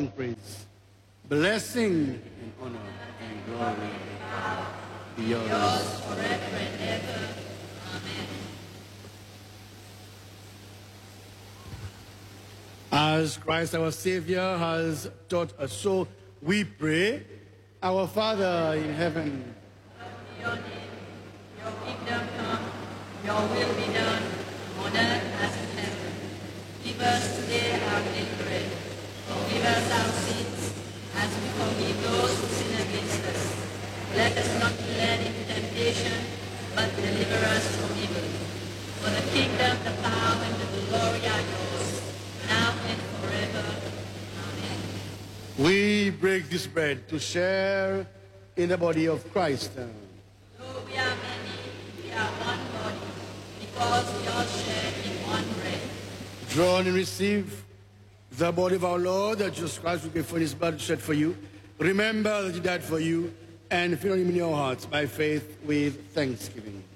everlasting praise. Blessing and honor and glory be yours forever and ever. Amen. As Christ our Savior has taught us, so we pray, our Father in heaven. Your name, your kingdom come, your will be done, on earth as in heaven. Give us today our daily bread. Forgive us our sins, as we forgive those who sin against us. Let us not be led into temptation, but deliver us from evil. For the kingdom, the power, and the glory are yours, now and forever. Amen. We break this bread to share in the body of Christ. Though we are many, we are one body, because we all share in one bread. Draw and receive the body of our Lord, that Jesus Christ will give for his blood shed for you. Remember that he died for you, and fill him in your hearts by faith with thanksgiving.